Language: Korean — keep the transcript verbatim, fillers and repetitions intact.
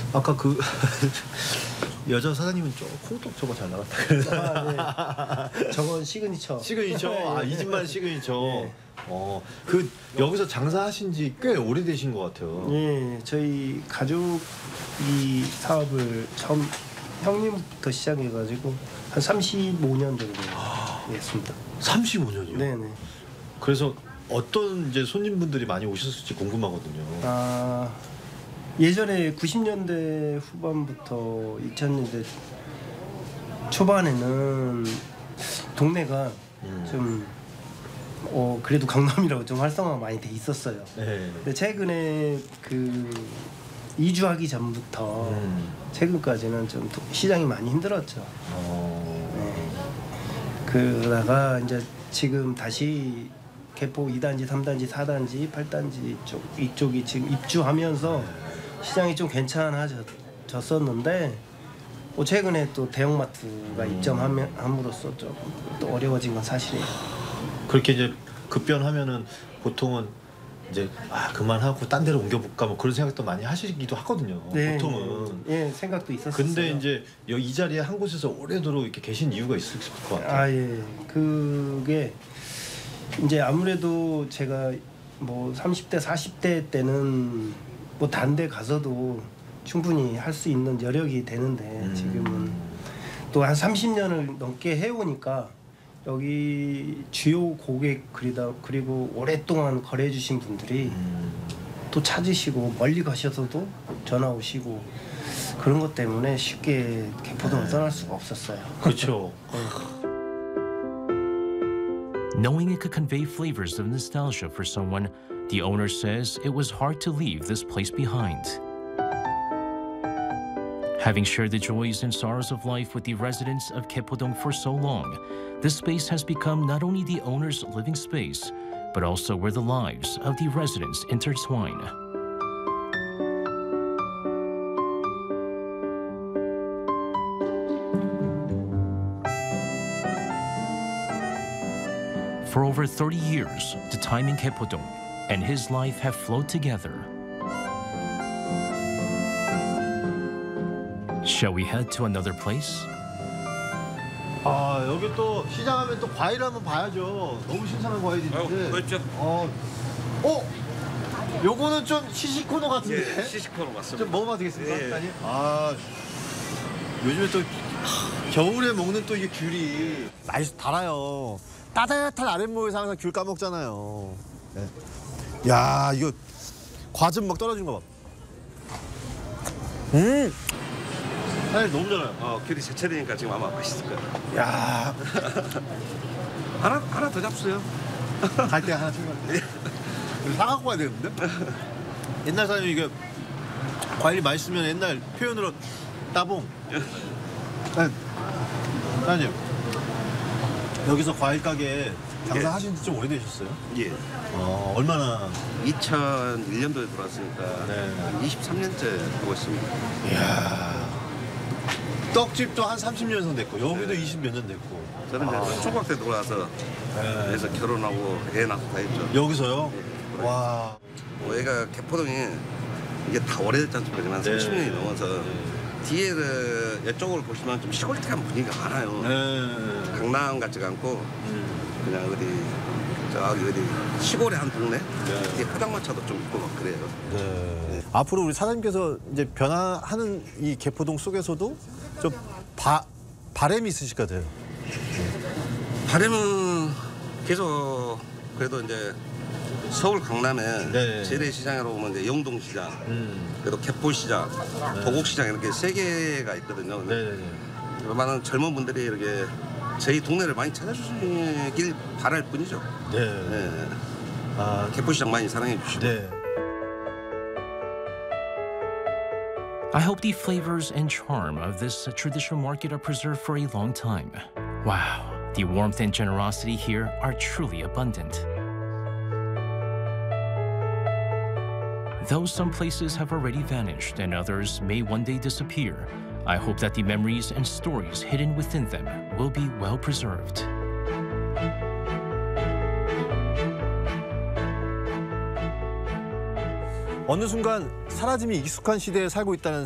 아까 그 여자 사장님은 조금 저거 잘 나갔다. 아, 네. 저건 시그니처. 시그니처. 아, 이 집만 시그니처. 네. 어, 그 여기서 장사하신 지 꽤 오래되신 것 같아요. 네, 저희 가족이 사업을 처음 형님부터 시작해가지고 한 삼십오 년 정도 됐습니다. 삼십오 년이요? 네네. 그래서 어떤 이제 손님분들이 많이 오셨을지 궁금하거든요. 아, 예전에 구십 년대 후반부터 이천 년대 초반에는 동네가 음. 좀 어, 그래도 강남이라고 좀 활성화가 많이 돼 있었어요. 네. 근데 최근에 그 이주하기 전부터 음. 최근까지는 좀 시장이 많이 힘들었죠. 어... 네. 그러다가 이제 지금 다시 개포 이 단지, 삼 단지, 사 단지, 팔 단지 쪽 이쪽이 지금 입주하면서 시장이 좀 괜찮아졌었는데 뭐 최근에 또 대형마트가 음. 입점함으로써 좀 또 어려워진 건 사실이에요. 그렇게 이제 급변하면은 보통은 이제 아 그만하고 딴 데로 옮겨볼까 뭐 그런 생각도 많이 하시기도 하거든요. 네, 보통은. 예, 생각도 있었어요. 근데 이제 여기 이 자리에 한 곳에서 오래도록 이렇게 계신 이유가 있을 것 같아요. 아 예, 그게 이제 아무래도 제가 뭐 삼십 대, 사십 대 때는 뭐 단 데 가서도 충분히 할 수 있는 여력이 되는데 음. 지금은 또 한 삼십 년을 넘게 해오니까 여기 주요 고객 그리다 그리고 오랫동안 거래해 주신 분들이 음. 또 찾으시고 멀리 가셔서도 전화 오시고 그런 것 때문에 쉽게 개포동을 네. 떠날 수가 없었어요. 그렇죠. Knowing it could convey flavors of nostalgia for someone, the owner says it was hard to leave this place behind. Having shared the joys and sorrows of life with the residents of Gepodong for so long, this space has become not only the owner's living space, but also where the lives of the residents intertwine. For over thirty years, the time in Gepodong and his life have flowed together. Shall we head to another place? 아 여기 또 시장하면 또 과일 한번 봐야죠. 너무 신선한 과일이 있는데. 어, 그렇죠. 어, 어, 요거는 좀 시식 코너 같은데. 예, 시식코너 맞습니다. 좀 먹어봐도 되겠습니까? 예. 아니? 아, 요즘에 또 하, 겨울에 먹는 또 이게 귤이 맛이 달아요. 따뜻한 아랫목에서 항상 귤 까먹잖아요. 네. 야, 이거 과즙 막 떨어진 거 봐. 음, 사장님 너무 잘해요. 어, 귤이 제철이니까 지금 아마 맛있을 거예요. 야, 하나 하나 더 잡수요. 갈 때 하나 챙겨갈게요. 사갖고 가야 되는데? 옛날 사람이 이게 과일이 맛있으면 옛날 표현으로 따봉. 네. 사장님 여기서 과일 가게 장사하신 지 좀 오래되셨어요? 예. 어, 얼마나? 이천일 년도에 들어왔으니까 네. 이십삼 년째 하고 있습니다. 이야. 떡집도 한 삼십 년 선 됐고 여기도 네. 이십 몇 년 됐고. 저는 아. 이제 초등학교 때 들어와서 네. 그래서 결혼하고 애 낳고 다 했죠. 여기서요? 네. 와. 뭐 애가 개포동이 이게 다 오래됐지 않습니까? 한 네. 삼십 년이 넘어서 뒤에를 이쪽을 보시면 좀 시골틱한 분위기가 많아요. 네. 강남 같지가 않고 음. 그냥 어디 저기 어디 시골의 한 동네 네. 이게 포장마차도 좀 있고 막 그래요. 네. 앞으로 우리 사장님께서 이제 변화하는 이 개포동 속에서도 좀 바, 바람이 있으실 것 같아요. 바람은 계속 그래도 이제 서울 강남에 네. 재래시장으로 오면 이제 영동시장, 음. 그래도 개포시장, 도곡시장 이렇게 세 개가 있거든요. 네네네. 많은 젊은 분들이 이렇게 저희 동네를 많이 찾아주시길 바랄 뿐이죠. 네. 네. 아, 개포시장 많이 사랑해 주시고. 네. I hope the flavors and charm of this traditional market are preserved for a long time. Wow, the warmth and generosity here are truly abundant. Though some places have already vanished and others may one day disappear, I hope that the memories and stories hidden within them will be well preserved. 어느 순간 사라짐이 익숙한 시대에 살고 있다는